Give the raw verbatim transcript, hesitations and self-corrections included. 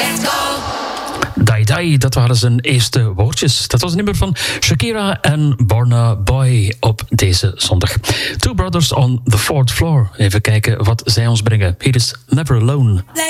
let's go. Dai Dai, dat waren zijn eerste woordjes. Dat was een nummer van Shakira en Burna Boy op deze zondag. Two Brothers on the Fourth Floor. Even kijken wat zij ons brengen. Hier is Never Alone.